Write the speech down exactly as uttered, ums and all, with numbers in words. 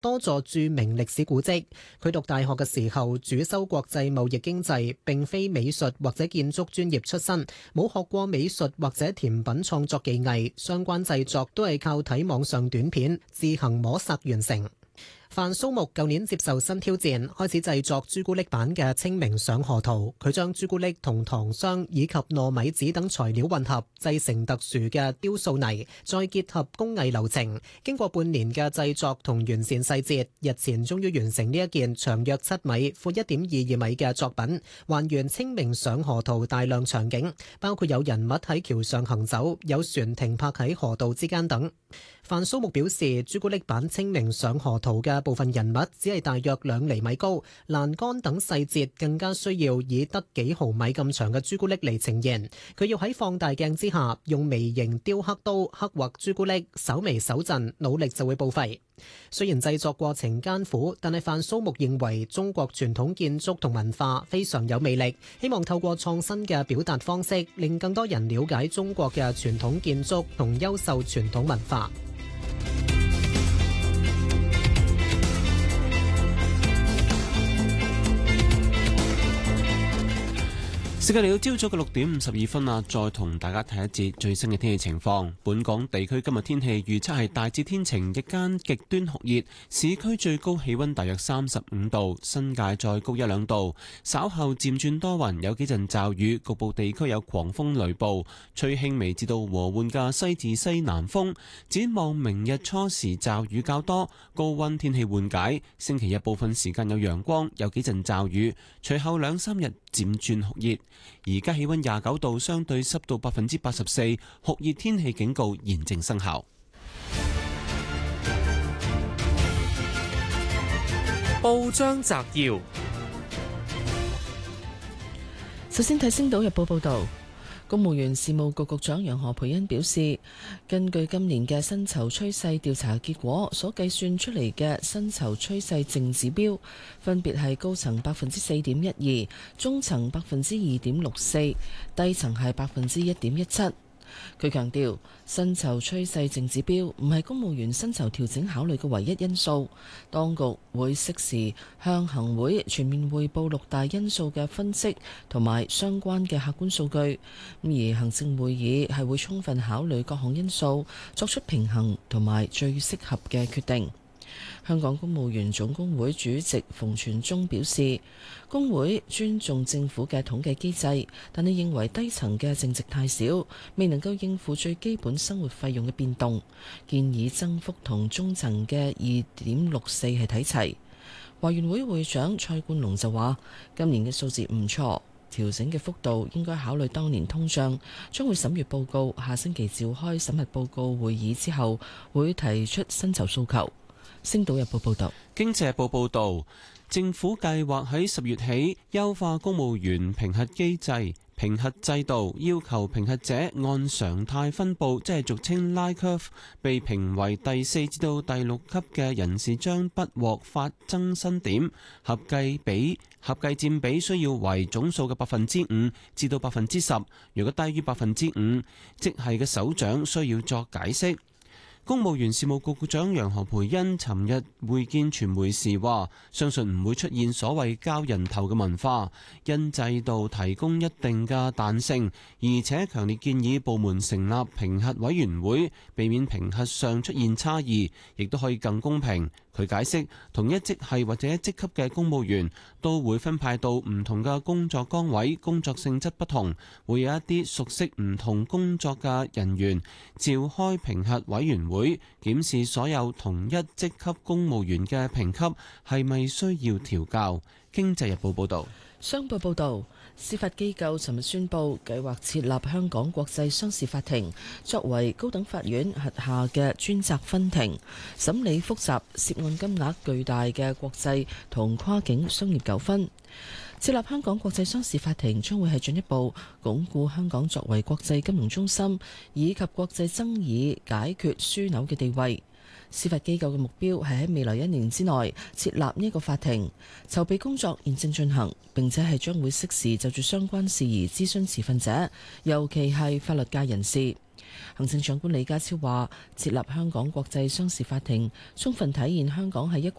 多座著名歷史古蹟。佢讀大學嘅時候主修國際貿易經濟，並非美術或者建築專業出身，冇學過美術或者甜品創作技藝，相關製作都係靠睇網上短片自行摸索完成。范蘇木舊年接受新挑戰，開始製作朱古力版嘅清明上河圖。佢將朱古力同糖霜以及糯米紙等材料混合，製成特殊嘅雕塑泥，再結合工藝流程。經過半年嘅製作同完善細節，日前終於完成呢一件長約七米、闊一點二二米嘅作品，還原清明上河圖大量場景，包括有人物喺橋上行走，有船停泊喺河道之間等。范蘇木表示，朱古力版清明上河圖嘅部分人物只係大約兩厘米高，欄杆等細節更加需要以得幾毫米咁長嘅朱古力嚟呈現。佢要喺放大鏡之下用微型雕刻刀刻畫朱古力，稍微手震，努力就會報廢。雖然製作過程艱苦，但係范蘇木認為中國傳統建築同文化非常有魅力，希望透過創新嘅表達方式，令更多人了解中國嘅傳統建築同優秀傳統文化。 時間嚟到朝早嘅六點五十二分啦，再同大家睇一節最新嘅天氣情況。本港地區今日天氣預測係大致天晴，日間極端酷熱，市區最高氣溫大約三十五度，新界再高一兩度。稍後漸轉多雲，有幾陣驟雨，局部地區有狂風雷暴，吹輕微至到和緩嘅西至西南風。展望明日初時驟雨較多，高溫天氣緩解。星期日部分時間有陽光，有幾陣驟雨，隨後兩三日漸轉酷熱。而家氣溫廿九度，相對濕度百分之八十四，酷熱天氣警告現正生效。 報章摘要， 首先睇《星島日報》報道。公務員事務局局長楊何蓓茵表示，根據今年嘅薪酬趨勢調查結果所計算出嚟嘅薪酬趨勢淨指標，分別係高層百分之四點一二，中層百分之二點六四，低層係百分之一點一七。佢強調，薪酬趨勢淨指標唔係公務員薪酬調整考慮嘅唯一因素，當局會適時向行會全面匯報六大因素嘅分析同埋相關嘅客觀數據，而行政會議係會充分考慮各項因素，作出平衡同埋最適合嘅決定。香港公務員總工會主席馮傳宗表示，工會尊重政府嘅統計機制，但係認為低層嘅淨值太少，未能夠應付最基本生活費用嘅變動，建議增幅同中層嘅二點六四係睇齊。華員會會長蔡冠龍就話，今年嘅數字唔錯，調整嘅幅度應該考慮當年通脹，將會審閱報告，下星期召開審核報告會議之後，會提出薪酬訴求。星島日報報道， 經濟日報報道，政府計劃喺十月起優化公務員評核機制、評核制度，要求評核者按常態分佈，即係俗稱拉 curve， 被評為第四至到第六級嘅人士將不獲發增薪點，合計比合計佔比需要為總數嘅百分之五至到百分之十，如果低於百分之五，即係嘅首長需要作解釋。公務員事務局局長楊何蓓茵尋日會見傳媒時話，相信唔會出現所謂交人頭嘅文化，因制度提供一定嘅彈性，而且強烈建議部門成立評核委員會，避免評核上出現差異，亦都可以更公平。佢解釋，同一職系或者職級嘅公務員都會分派到唔同嘅工作崗位，工作性質不同，會有一啲熟悉唔同工作嘅人員召開評核委員會，檢視所有同一職級公務員嘅評級係咪需要調校。經濟日報報導。 商報報導，司法機構尋日宣布計劃設立香港國際商事法庭，作為高等法院轄下嘅專責分庭，審理複雜涉案金額巨大嘅國際同跨境商業糾紛。設立香港國際商事法庭將會係進一步鞏固香港作為國際金融中心以及國際爭議解決樞紐嘅地位。司法機構嘅目標係喺未來一年之內設立呢一個法庭，籌備工作現正進行，並且係將會適時就住相關事宜諮詢持份者，尤其係法律界人士。 行政長官李家超話：設立香港國際商事法庭，充分體現香港係一國